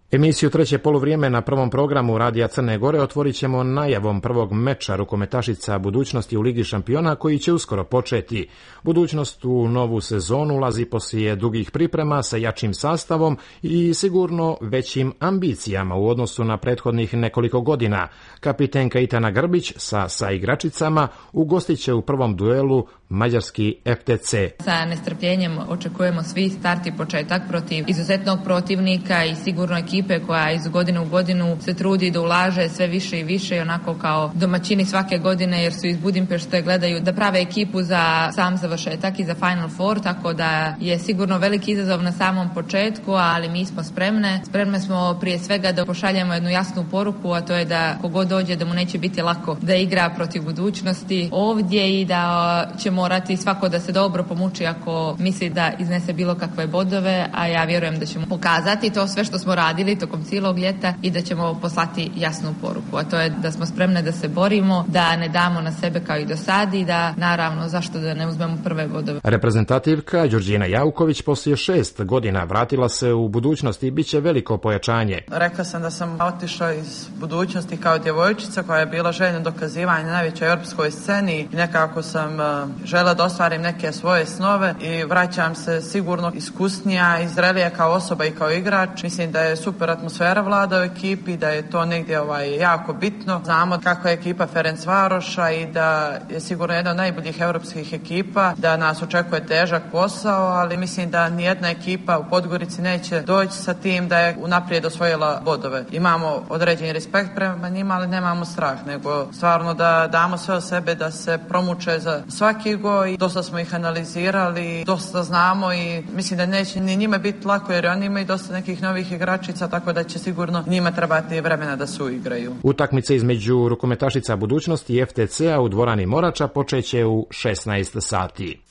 Emisiju treće poluvrijeme na prvom programu Radija Crne Gore otvorit ćemo najavom prvog meča rukometašica budućnosti u Ligi šampiona koji će uskoro početi. Budućnost u novu sezonu ulazi poslije dugih priprema sa jačim sastavom i sigurno većim ambicijama u odnosu na prethodnih nekoliko godina. Kapitenka Itana Grbić sa igračicama ugostit će u prvom duelu mađarski FTC. Sa nestrpljenjem očekujemo svi start i početak protiv izuzetnog protivnika i sigurno ekipe koja iz godine u godinu se trudi da ulaže sve više i više i onako kao domaćini svake godine jer su iz Budimpešte gledaju da prave ekipu za sam završetak i za Final Four, tako da je sigurno veliki izazov na samom početku, ali mi smo spremne. Spremne smo prije svega da pošaljemo jednu jasnu poruku, a to je da kogod dođe da mu neće biti lako da igra protiv budućnosti ovdje i da će morati svako da se dobro pomuči ako misli da iznese bilo kakve bodove, a ja vjerujem da ćemo pokazati to sve što smo radili tokom cijelog ljeta i da ćemo poslati jasnu poruku, a to je da smo spremne da se borimo, da ne damo na sebe kao i do sad i da naravno zašto da ne uzmemo prve bodove. Reprezentativka Đurđina Jauković poslije 6 godina vratila se u budućnost i bit će veliko pojačanje. Rekla sam da sam otišla iz budućnosti kao djevojčica koja je bila željna dokazivanja na najvećoj europskoj sceni i nekako sam žela da ostvarim neke svoje snove i vraćam se sigurno iskusnija i zrelija kao osoba i kao igrač. Mislim da je super atmosfera vlada u ekipi, da je to negdje jako bitno. Znamo kakva je ekipa Ferencvaroša i da je sigurno jedna od najboljih europskih ekipa, da nas očekuje težak posao, ali mislim da nijedna ekipa u Podgorici neće doći sa tim da je unaprijed osvojila bodove. Imamo određeni respekt prema njima, ali nemamo strah, nego stvarno da damo sve od sebe da se promuče za svaki gol i dosta smo ih analizirali, dosta znamo i mislim da neće ni njima biti lako jer oni imaju dosta nekih novih igračica, tako da će sigurno njima trebati vremena da se uigraju. Utakmice između rukometašica budućnosti i FTC-a u dvorani Morača počeće u 16 sati.